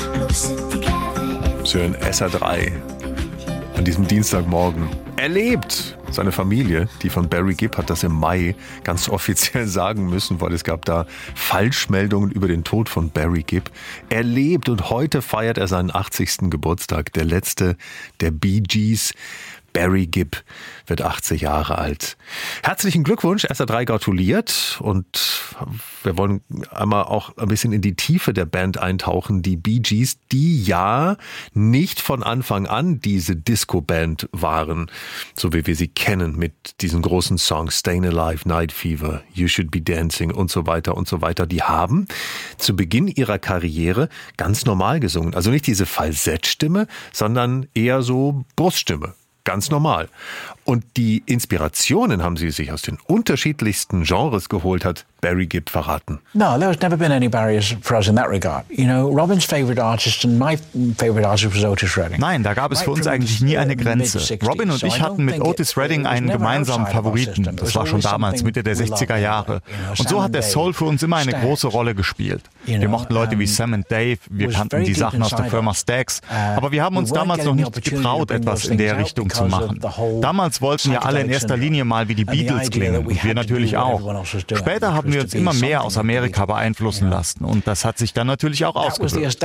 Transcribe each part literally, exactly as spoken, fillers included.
Sie hören S R drei an diesem Dienstagmorgen. Erlebt! Seine Familie, die von Barry Gibb, hat das im Mai ganz offiziell sagen müssen, weil es gab da Falschmeldungen über den Tod von Barry Gibb. Er lebt und heute feiert er seinen achtzigsten Geburtstag. Der letzte der Bee Gees. Barry Gibb wird achtzig Jahre alt. Herzlichen Glückwunsch, S R drei gratuliert, und wir wollen einmal auch ein bisschen in die Tiefe der Band eintauchen. Die Bee Gees, die ja nicht von Anfang an diese Disco-Band waren, so wie wir sie kennen mit diesen großen Songs Stayin' Alive, Night Fever, You Should Be Dancing und so weiter und so weiter. Die haben zu Beginn ihrer Karriere ganz normal gesungen. Also nicht diese Falsettstimme, sondern eher so Bruststimme. Ganz normal. Und die Inspirationen haben sie sich aus den unterschiedlichsten Genres geholt, hat Barry Gibb verraten. No, there has never been any barriers for us in that regard. You know, Robin's favorite artist and my favorite artist was Otis Redding. Nein, da gab es für uns eigentlich nie eine Grenze. Robin und ich hatten mit Otis Redding einen gemeinsamen Favoriten. Das war schon damals, Mitte der sechziger Jahre. Und so hat der Soul für uns immer eine große Rolle gespielt. Wir mochten Leute wie Sam und Dave, wir kannten die Sachen aus der Firma Stax. Aber wir haben uns damals noch nicht getraut, etwas in der Richtung zu machen. Damals wollten ja alle in erster Linie mal wie die Beatles klingen, und wir natürlich auch. Später haben wir uns immer mehr aus Amerika beeinflussen lassen, und das hat sich dann natürlich auch ausgewirkt.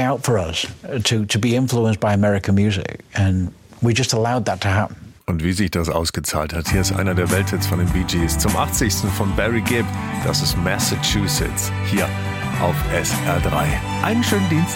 Und wie sich das ausgezahlt hat, hier ist einer der Welthits von den Bee Gees zum achtzigsten von Barry Gibb. Das ist Massachusetts, hier auf S R drei. Einen schönen Dienstag.